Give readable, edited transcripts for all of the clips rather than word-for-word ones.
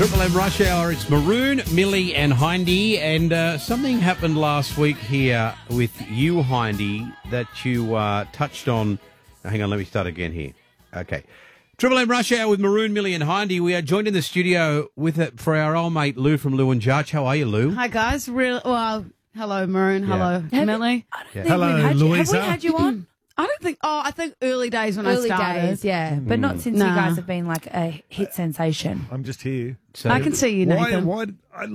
Triple M Rush Hour. It's Maroon, Millie and Hindy. And something happened last week here with you, Hindy, that you touched on. Hang on, let me start again here. Okay. Triple M Rush Hour with Maroon, Millie and Hindy. We are joined in the studio for our old mate Lou from Lou and Judge. How are you, Lou? Hi, guys. Hello, Maroon. Hello, Millie. Hello, Louisa. Have we had you on? I think early days when I started. Early days, yeah. But not since you guys have been like a hit sensation. I'm just here. So I can see you, Nathan. What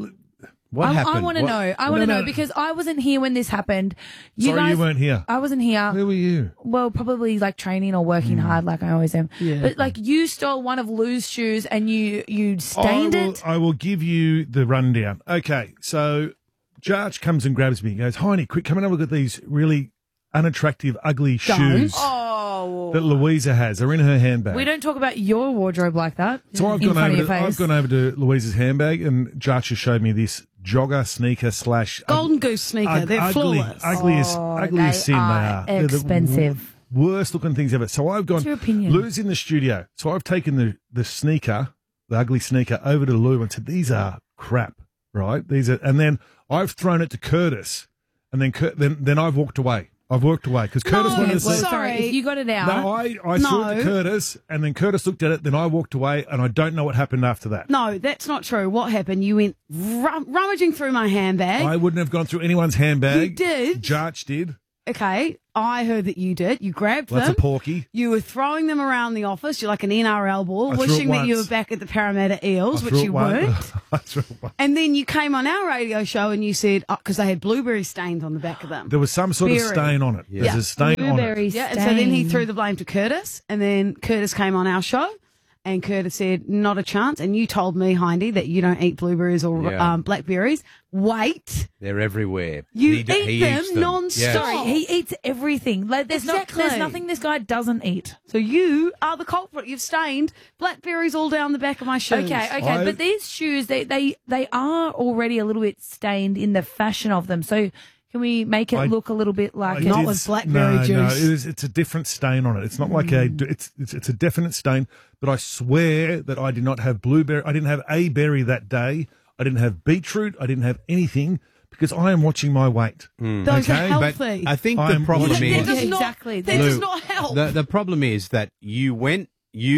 I happened? want to know. I want to know because I wasn't here when this happened. You weren't here. I wasn't here. Where were you? Well, probably like training or working hard like I always am. Yeah. But like you stole one of Lou's shoes and you stained it. I will give you the rundown. Okay, so Jarch comes and grabs me and goes, Hindy, quick, come and have a look at these really unattractive, ugly shoes that Louisa has. They're in her handbag. We don't talk about your wardrobe like that. So I've gone over to Louisa's handbag and Jarch has showed me this jogger sneaker / Golden Goose sneaker. They're flawless. Ugly as sin they are. Expensive. They're the worst looking things ever. So I've gone. What's your opinion? Lou's in the studio. So I've taken the sneaker, the ugly sneaker, over to Lou and said, these are crap, right? And then I've thrown it to Curtis and then I've walked away. I've walked away because Curtis wanted to see. Sorry, you got it out. No, I threw it to Curtis, and then Curtis looked at it. Then I walked away, and I don't know what happened after that. No, that's not true. What happened? You went rummaging through my handbag. I wouldn't have gone through anyone's handbag. You did. Jarch did. Okay, I heard that you did. You grabbed them. That's a porky. You were throwing them around the office. You're like an NRL ball, wishing that you were back at the Parramatta Eels, which you weren't. I threw it once. And then you came on our radio show and you said, because they had blueberry stains on the back of them. There was some sort of stain on it. There's a stain on it. Yeah, and so then he threw the blame to Curtis, and then Curtis came on our show. And Curtis said, not a chance. And you told me, Hindy, that you don't eat blueberries or blackberries. Wait. They're everywhere. He eats them non-stop. Sorry, he eats everything. Like, there's nothing this guy doesn't eat. So you are the culprit. You've stained blackberries all down the back of my shoes. Okay. But these shoes, they are already a little bit stained in the fashion of them. So can we make it look a little bit like not with blackberry juice? No, it's a different stain on it. It's not like it's a definite stain. But I swear that I did not have blueberry. I didn't have a berry that day. I didn't have beetroot. I didn't have anything because I am watching my weight. Those are healthy. But I think the problem is exactly that does not help. The problem is that you and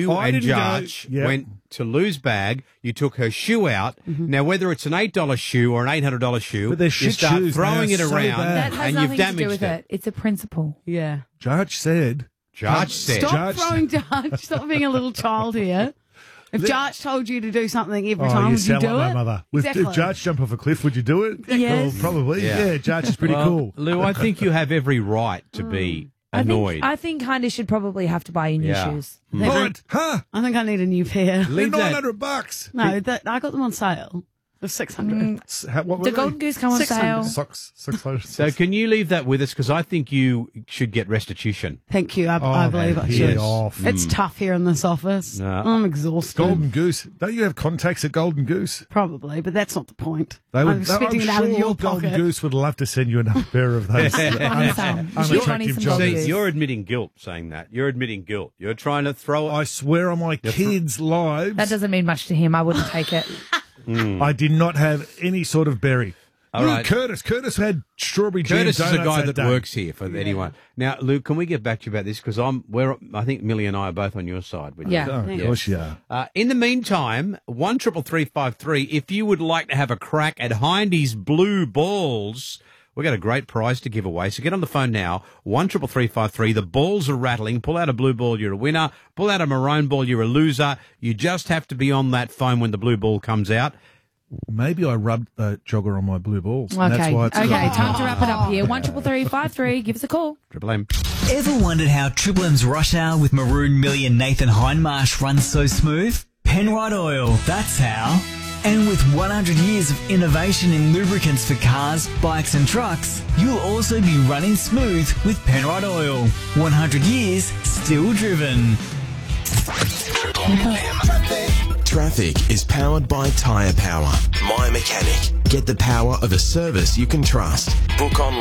Jarch went to Lou's bag. You took her shoe out. Now, whether it's an $8 shoe or an $800 shoe, but you start throwing it around, that has and you've nothing to do damaged with it. It's a principle. Yeah. Jarch said. Stop throwing Jarch. Stop being a little child here. If Jarch told you to do something every time, would you do like it? My mother. Exactly. If Jarch jumped off a cliff, would you do it? Yes. Well, probably. Yeah, Jarch is pretty cool. Lou, I think you have every right to be annoyed. I think Hindy should probably have to buy you new shoes. What? Huh? I think I need a new pair. They're $900. No, I got them on sale. For $600. What were the they? Golden Goose come on sale. Socks. So can you leave that with us? Because I think you should get restitution. Thank you. I believe I should. Off. It's tough here in this office. No. I'm exhausted. Golden Goose. Don't you have contacts at Golden Goose? Probably, but that's not the point. I'm expecting it out of your Golden pocket. Goose would love to send you another pair of those unattractive See, joggers. you're admitting guilt saying that. You're admitting guilt. You're trying to throw it. I swear on my kids' lives. That doesn't mean much to him. I wouldn't take it. I did not have any sort of berry. All right. Curtis had strawberry jam Curtis donuts is a guy that day. works here for anyone. Now, Luke, can we get back to you about this? Because I think Millie and I are both on your side. Yeah. Oh, of course you are. In the meantime, 133353, if you would like to have a crack at Hindy's blue balls, we've got a great prize to give away. So get on the phone now, 133353. The balls are rattling. Pull out a blue ball, you're a winner. Pull out a maroon ball, you're a loser. You just have to be on that phone when the blue ball comes out. Maybe I rubbed the jogger on my blue balls. Okay, That's why it's time to wrap it up here. 133353, give us a call. Triple M. Ever wondered how Triple M's Rush Hour with Maroon, Millie and Nathan Hindmarsh runs so smooth? Penrite Oil, that's how. And with 100 years of innovation in lubricants for cars, bikes and trucks, you'll also be running smooth with Penrite Oil. 100 years, still driven. Traffic is powered by Tyre Power. My Mechanic. Get the power of a service you can trust. Book online.